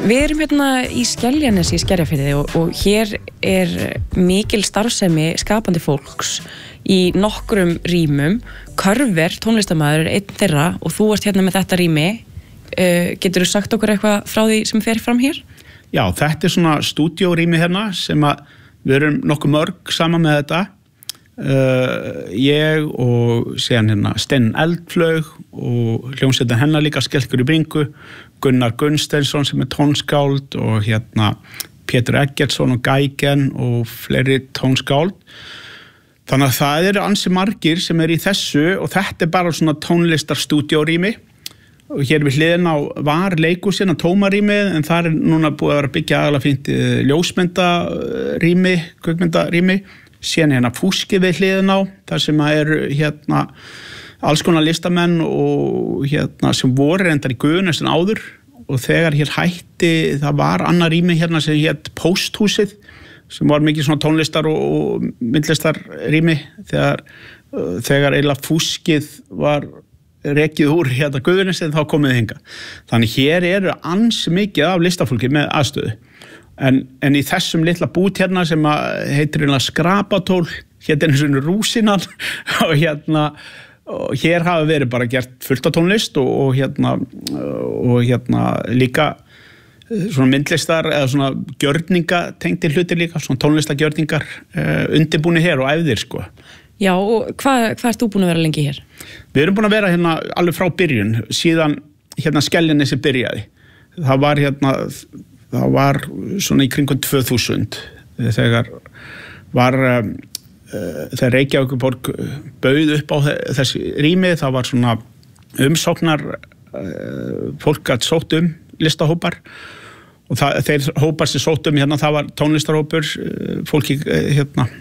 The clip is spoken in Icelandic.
Við erum hérna í Skeljanesi í Skerjafirði og hér mikil starfsemi skapandi fólks í nokkrum rýmum. Körver, tónlistarmaður, einn þeirra og þú ert hérna með þetta rými. Geturðu sagt okkur eitthvað frá því sem fer fram hér? Já, þetta svona stúdíórými hérna sem að við erum nokkuð mörg saman með þetta. Ég og síðan hérna Steinn Eldflaug og hljómsveitin hennar líka Skelkur í bringu, Gunnar Gunnsteinsson sem tónskáld og hérna Pétur Eggertsson og Geigen og fleiri tónskáld. Þannig að það eru ansi margir sem í þessu og þetta bara svona tónlistarstúdíórými. Og hér við hliðina á var leikhúsið tómarýmið en það núna búið að vera byggja aðalega fínt ljósmyndarými, kvikmyndarými. Síðan hérna fúskið við hliðina á, þar sem hérna alls konar listamenn og hérna sem voru reyndar í Guðunes en áður og þegar hér hætti, það var annar rými hérna sem hét Pósthúsið sem var mikið svona tónlistar og myndlistar rými þegar eiginlega fúskið var rekið úr hérna Guðunes en þá komið hingað. Þannig hér eru ansi mikið af listafólki með aðstöðu. En í þessum litla bút hérna sem heitir skrapatól, hérna eins og rúsinan og hérna og hér hafa verið bara gert fullt af tónlist og hérna líka svona myndlistar eða svona gjörningatengdir hlutir líka, svona tónlistagjörningar undirbúnir hér og æfðir sko. Já, og hvað ert þú búin að vera lengi hér? Við erum búin að vera hérna alveg frá byrjun, síðan hérna Skeljanesi byrjaði. Það var svona í kringum 2000 þegar Reykjavíkurborg bauð upp á þessi rými, það var svona umsóknar fólk gat sótt listahópar og þeir hópar sem sótt hérna, það var tónlistarhópur, fólki hérna